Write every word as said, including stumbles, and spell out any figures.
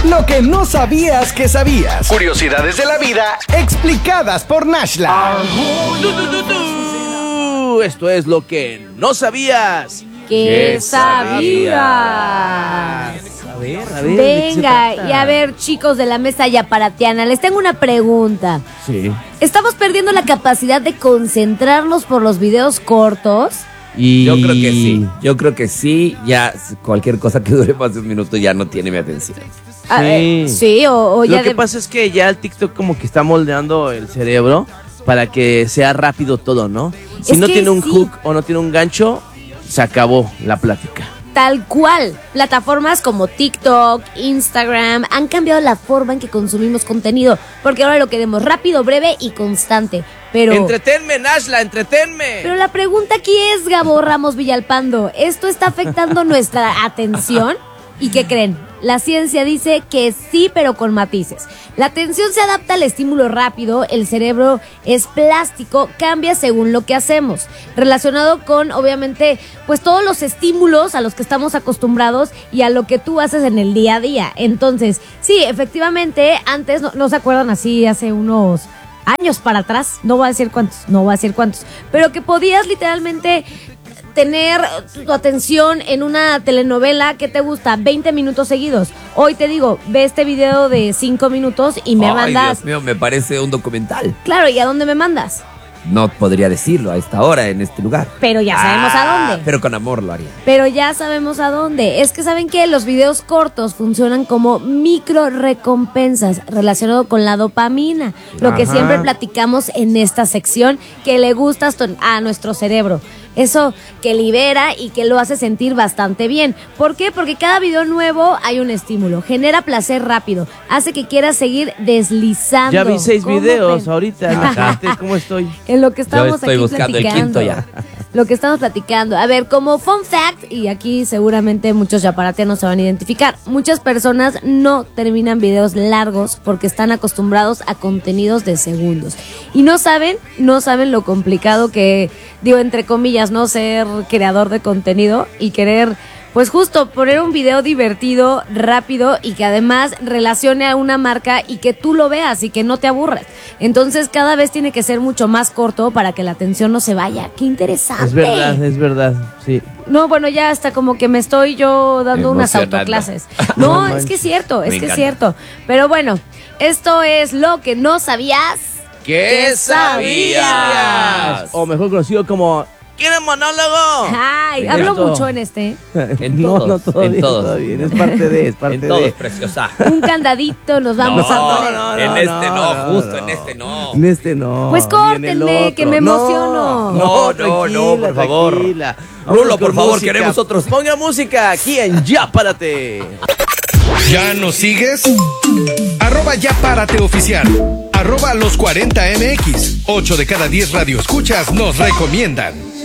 Lo que no sabías que sabías. Curiosidades de la vida explicadas por Nashla. Esto es lo que no sabías. ¿Qué sabías? A ver, a ver. Venga, y a ver, chicos de la mesa yaparatiana, les tengo una pregunta. Sí. ¿Estamos perdiendo la capacidad de concentrarnos por los videos cortos? Y yo creo que sí, yo creo que sí, ya cualquier cosa que dure más de un minuto ya no tiene mi atención. Ah, eh, sí, o, o ya Lo que de... pasa es que ya el TikTok como que está moldeando el cerebro para que sea rápido todo, ¿no? Si Es no que tiene un sí. hook o no tiene un gancho, se acabó la plática. Tal cual. Plataformas como TikTok, Instagram han cambiado la forma en que consumimos contenido, porque ahora lo queremos rápido, breve y constante. Pero Entretenme, Nashla, entretenme. Pero la pregunta aquí es, Gabo Ramos Villalpando, ¿esto está afectando nuestra atención? ¿Y qué creen? La ciencia dice que sí, pero con matices. La atención se adapta al estímulo rápido, el cerebro es plástico, cambia según lo que hacemos. Relacionado con, obviamente, pues todos los estímulos a los que estamos acostumbrados y a lo que tú haces en el día a día. Entonces, sí, efectivamente, antes, no, no se acuerdan así, hace unos años para atrás, no voy a decir cuántos, no voy a decir cuántos, pero que podías literalmente tener tu atención en una telenovela que te gusta veinte minutos seguidos. Hoy te digo, ve este video de cinco minutos y me Ay, mandas. Dios mío, me parece un documental. Claro, ¿y a dónde me mandas? No podría decirlo a esta hora, en este lugar. Pero ya sabemos a Ah, dónde. Pero con amor lo haría. Pero ya sabemos a dónde. Es que saben que los videos cortos funcionan como micro recompensas relacionado con la dopamina, lo que Ajá. siempre platicamos en esta sección que le gusta a nuestro cerebro. Eso que libera y que lo hace sentir bastante bien. ¿Por qué? Porque cada video nuevo hay un estímulo, genera placer rápido, hace que quieras seguir deslizando. Ya vi seis ¿Cómo videos ven? ahorita. Imagínate cómo estoy. En lo que estamos estoy aquí buscando el platicando. quinto ya. Lo que estamos platicando. A ver, como fun fact, y aquí seguramente muchos yaparatianos se van a identificar, muchas personas no terminan videos largos porque están acostumbrados a contenidos de segundos. Y no saben, no saben lo complicado que, digo, entre comillas, no ser creador de contenido y querer, pues justo poner un video divertido, rápido y que además relacione a una marca y que tú lo veas y que no te aburras. Entonces cada vez tiene que ser mucho más corto para que la atención no se vaya. ¡Qué interesante! Es verdad, es verdad, sí. No, bueno, ya hasta como que me estoy yo dando unas Emocionando. autoclases. No No, es manches. que es cierto, es Me que es encanta. cierto. Pero bueno, esto es lo que no sabías. ¿Qué sabías? O mejor conocido como ¿quieren monólogo? Ay, En hablo todo. mucho en este. En No, todos, no, todo en bien, todos. todo bien, es parte de, es parte En de. todos, preciosa. Un candadito nos vamos a poner. no, en no, este no, no, justo no. en este no. En este no. Pues ni en el córtenme, otro. que me emociono. No, No, no, tranquila, no, por favor. tranquila. Rulo, Vámonos por con favor, música. queremos otros. Ponga música aquí en Ya Párate. ¿Ya nos sigues? Arroba Ya Párate Oficial. Arroba Los cuarenta M X. ocho de cada diez radioescuchas nos recomiendan.